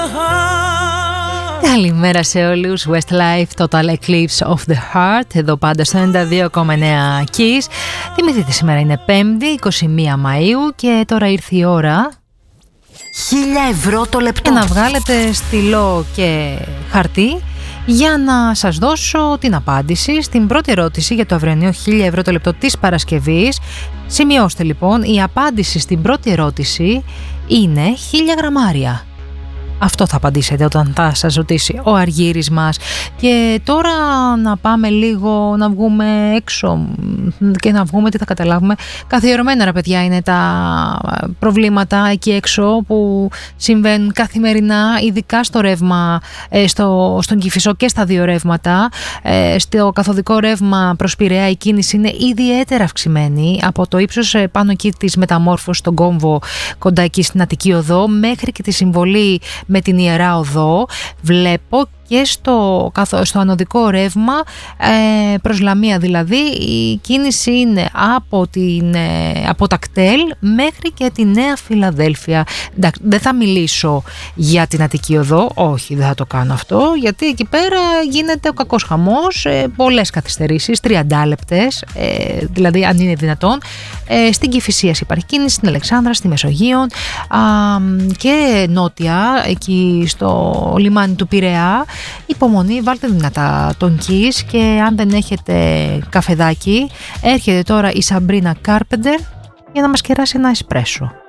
Καλημέρα σε όλους. Westlife, Total Eclipse of the Heart. Εδώ πάντα στο 92,9 Kiss. Θυμηθείτε, σήμερα είναι 5η, 21 Μαΐου και τώρα ήρθε η ώρα 1.000 ευρώ το λεπτό. Και να βγάλετε στυλό και χαρτί για να σας δώσω την απάντηση στην πρώτη ερώτηση για το αυριανό 1.000 ευρώ το λεπτό της Παρασκευής. Σημειώστε λοιπόν, η απάντηση στην πρώτη ερώτηση είναι 1.000 γραμμάρια. Αυτό θα απαντήσετε όταν θα σας ρωτήσει ο Αργύρης μας. Και τώρα να πάμε λίγο να βγούμε έξω και να βγούμε, τι θα καταλάβουμε. Καθιερωμένα, ρε παιδιά, είναι τα προβλήματα εκεί έξω που συμβαίνουν καθημερινά, ειδικά στο ρεύμα, στον Κηφισό και στα δύο ρεύματα. Στο καθοδικό ρεύμα προς Πειραιά η κίνηση είναι ιδιαίτερα αυξημένη από το ίψος πάνω εκεί της μεταμόρφωσης στον Κόμβο, κοντά εκεί στην Αττική Οδό, μέχρι και τη συμβολή με την Ιερά Οδό. Βλέπω και στο ανωδικό ρεύμα προς Λαμία δηλαδή η κίνηση είναι από τα κτέλ μέχρι και τη Νέα Φιλαδέλφια. Δεν θα μιλήσω για την Αττική Οδό, όχι, δεν θα το κάνω αυτό, γιατί εκεί πέρα γίνεται ο κακός χαμός, πολλές καθυστερήσεις, 30 λεπτές, δηλαδή αν είναι δυνατόν. Στην Κηφισίας υπάρχει κίνηση, στην Αλεξάνδρα, στη Μεσογείο και νότια εκεί στο λιμάνι του Πειραιά. Υπομονή, βάλτε δυνατά τον Kiss και αν δεν έχετε καφεδάκι, έρχεται τώρα η Σαμπρίνα Κάρπεντερ για να μας κεράσει ένα εσπρέσο.